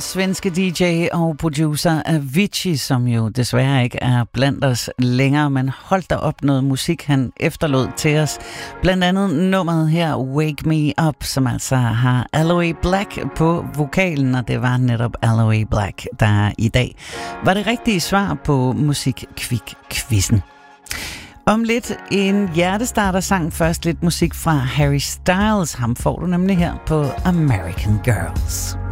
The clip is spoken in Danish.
svenske DJ og producer Avicii, som jo desværre ikke er blandt os længere, men holdt der op noget musik, han efterlod til os. Blandt andet nummeret her, Wake Me Up, som altså har Aloe Black på vokalen, og det var netop Aloe Black, der i dag var det rigtige svar på Musikkvik-quizzen. Om lidt en hjertestarter-sang, først lidt musik fra Harry Styles. Ham får du nemlig her på American Girls.